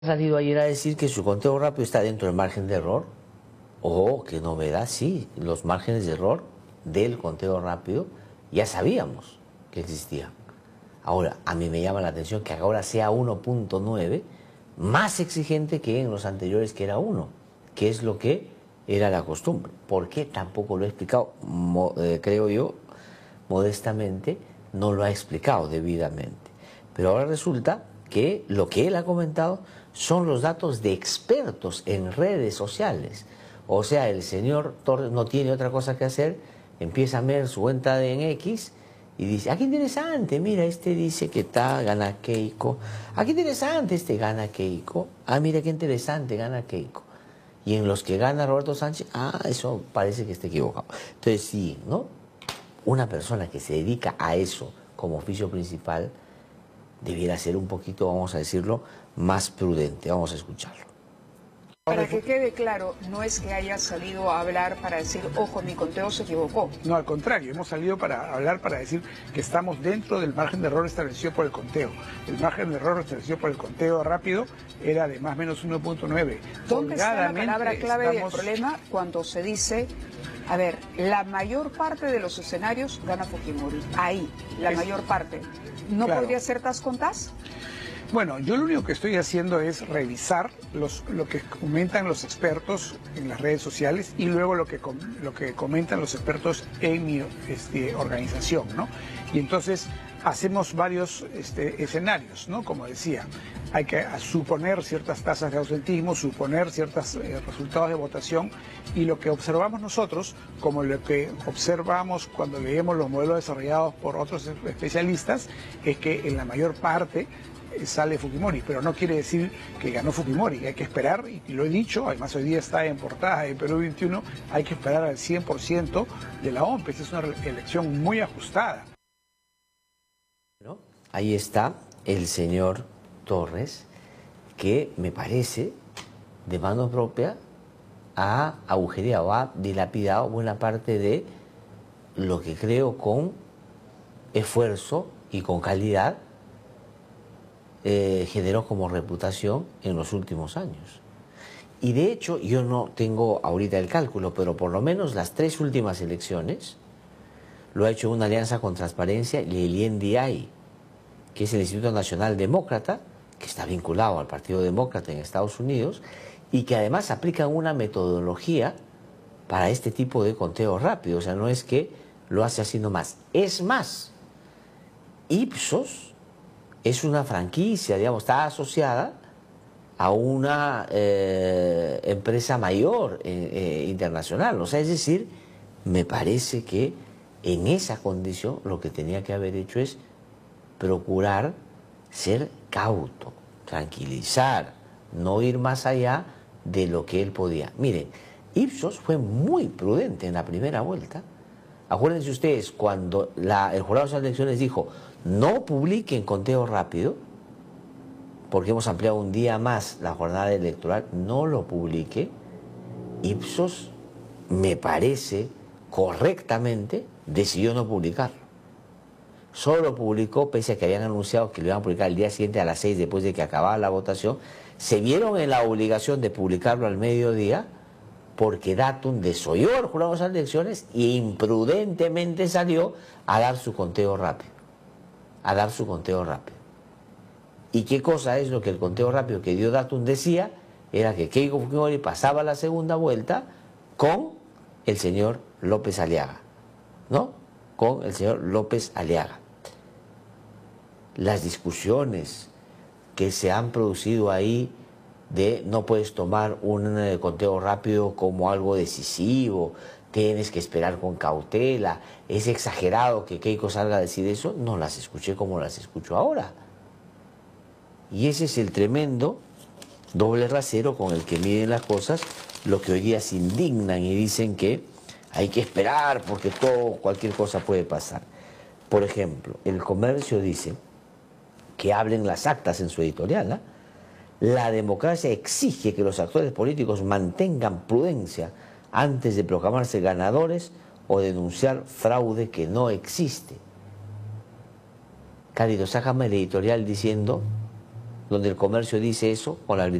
Ha salido ayer a decir que su conteo rápido está dentro del margen de error. Oh, qué novedad, sí, los márgenes de error del conteo rápido ya sabíamos que existían. Ahora, a mí me llama la atención que ahora sea 1.9, más exigente que en los anteriores, que era 1, que es lo que era la costumbre. ¿Por qué? Tampoco lo he explicado, creo yo, modestamente, no lo ha explicado debidamente. Pero ahora resulta que lo que él ha comentado son los datos de expertos en redes sociales. O sea, el señor Torres no tiene otra cosa que hacer, empieza a ver su cuenta en X y dice, qué interesante, mira, este dice que gana Keiko. Qué interesante, este gana Keiko. Mira, qué interesante, gana Keiko. Y en los que gana Roberto Sánchez, eso parece que está equivocado. Entonces sí, ¿no? Una persona que se dedica a eso como oficio principal debiera ser un poquito, vamos a decirlo, más prudente. Vamos a escucharlo. Para que quede claro, no es que haya salido a hablar para decir, ojo, mi conteo se equivocó. No, al contrario, hemos salido para hablar, para decir que estamos dentro del margen de error establecido por el conteo. El margen de error establecido por el conteo rápido era de más o menos 1.9. ¿Dónde está la palabra clave del problema cuando se dice, a ver, la mayor parte de los escenarios gana Fujimori? Ahí, la mayor parte. ¿No claro. podría ser tas con tas? Bueno, yo lo único que estoy haciendo es revisar lo que comentan los expertos en las redes sociales y luego lo que comentan los expertos en mi organización, ¿no? Y entonces hacemos varios escenarios, ¿no? Como decía, hay que suponer ciertas tasas de ausentismo, suponer ciertos resultados de votación, y lo que observamos nosotros, como lo que observamos cuando leemos los modelos desarrollados por otros especialistas, es que en la mayor parte sale Fujimori, pero no quiere decir que ganó Fujimori, hay que esperar, y lo he dicho, además hoy día está en portada de Perú 21, hay que esperar al 100% de la OMP, es una elección muy ajustada. ¿No? Ahí está el señor Torres, que me parece, de mano propia, ha agujereado, ha dilapidado buena parte de lo que creo con esfuerzo y con calidad generó como reputación en los últimos años. Y de hecho, yo no tengo ahorita el cálculo, pero por lo menos las 3 últimas elecciones lo ha hecho una alianza con Transparencia y el INDI, que es el Instituto Nacional Demócrata, que está vinculado al Partido Demócrata en Estados Unidos y que además aplica una metodología para este tipo de conteo rápido. O sea, no es que lo hace así nomás. Es más, Ipsos es una franquicia, digamos, está asociada a una empresa mayor internacional. O sea, es decir, me parece que en esa condición lo que tenía que haber hecho es procurar ser cauto, tranquilizar, no ir más allá de lo que él podía. Miren, Ipsos fue muy prudente en la primera vuelta. Acuérdense ustedes, cuando el Jurado de las Elecciones dijo, no publiquen conteo rápido, porque hemos ampliado un día más la jornada electoral, no lo publique, Ipsos, me parece, correctamente, decidió no publicarlo. Solo publicó, pese a que habían anunciado que lo iban a publicar el día siguiente a las 6 después de que acababa la votación, se vieron en la obligación de publicarlo al mediodía, porque Datum desoyó al Jurado de las Elecciones e imprudentemente salió a dar su conteo rápido. ¿Y qué cosa es lo que el conteo rápido que dio Datum decía? Era que Keiko Fujimori pasaba la segunda vuelta con el señor López Aliaga, ¿no? Con el señor López Aliaga. Las discusiones que se han producido ahí de no puedes tomar un conteo rápido como algo decisivo, tienes que esperar con cautela, es exagerado que Keiko salga a decir eso, no las escuché como las escucho ahora. Y ese es el tremendo doble rasero con el que miden las cosas, lo que hoy día se indignan y dicen que hay que esperar porque cualquier cosa puede pasar. Por ejemplo, El Comercio dice que hablen las actas en su editorial, ¿no? La democracia exige que los actores políticos mantengan prudencia antes de proclamarse ganadores o denunciar fraude que no existe. Cálido, sácame el editorial diciendo donde el comercio dice eso, con la